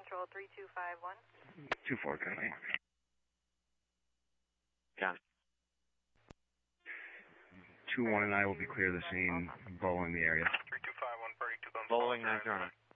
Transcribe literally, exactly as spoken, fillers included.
Patrol three two five one. two four, copy. Copy. two one and I will be clear of the scene, bowling the area. three two five one, Birdie two. Bowling, nine zero nine.